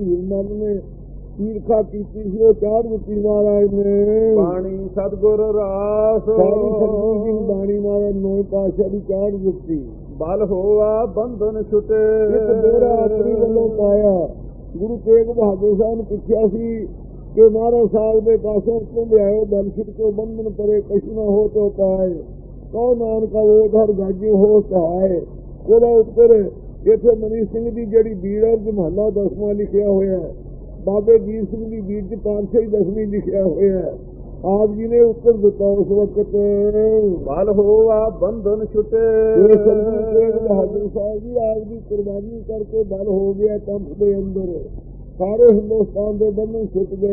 ਧੀਰ ਮਨ ਨੇ ਈਰਖਾ ਕੀਤੀ ਸੀ ਉਹ ਚਾੜ ਦਿੱਤੀ ਮਹਾਰਾਜ ਨੇ। ਬਾਣੀ ਸਤਿਗੁਰ ਰਾਸ ਸਾਰੀ ਸਤਿਗੁਰੂ ਜੀ ਨੂੰ ਬਾਣੀ ਮਹਾਰਾਜ ਨੌ ਪਾਤਸ਼ਾਹ ਦੀ ਚਾੜ ਦਿੱਤੀ। ਬਲ ਹੋਆ ਬੰਧਨ ਛੁਟੇ ਇੱਕ ਦੋਹਰਾ ਆਪਣੀ ਵੱਲੋਂ ਪਾਇਆ। ਗੁਰੂ ਤੇਗ ਬਹਾਦਰ ਸਾਹਿਬ ਨੂੰ ਪੁੱਛਿਆ ਸੀ ਕਿ ਮਹਾਰਾਜ ਸਾਹਿਬ ਦੇ ਪਾਸੋਂ ਤੋਂ ਲਿਆਓ ਬਲ ਛੁਟਕੋ ਬੰਧਨ ਪਰੇ ਕਛੁ ਨਾ ਹੋ ਤੋ ਪਾਏ ਕਹੋ ਨਾਨਕਾ ਉਹ ਧਰ ਗਾਜੂ ਹੋ ਸਹਾਏ। ਉਹਦਾ ਉੱਤਰ ਇੱਥੇ ਮਨੀ ਸਿੰਘ ਦੀ ਜਿਹੜੀ ਬੀੜ ਚ ਮਹੱਲਾ 10ਵਾਂ ਲਿਖਿਆ ਹੋਇਆ, ਬਾਬੇ ਜੀਤ ਸਿੰਘ ਦੀ ਬੀੜ ਚ ਪਾਤਸ਼ਾਹੀ 10ਵੀਂ ਲਿਖਿਆ ਹੋਇਆ। ਆਪ ਜੀ ਨੇ ਉੱਤਰ ਦਿੱਤਾ ਉਸ ਵਕਤ ਬਲ ਹੋਆ ਬੰਧਨ ਛੁਟੇ। ਬਹਾਦਰ ਸਾਹਿਬ ਜੀ ਆਪ ਦੀ ਕੁਰਬਾਨੀ ਕਰਕੇ ਬਲ ਹੋ ਗਿਆ ਕੰਪ ਦੇ ਅੰਦਰ, ਸਾਰੇ ਹਿੰਦੁਸਤਾਨ ਦੇ ਬੰਧਨ ਛੁੱਟ ਗਏ।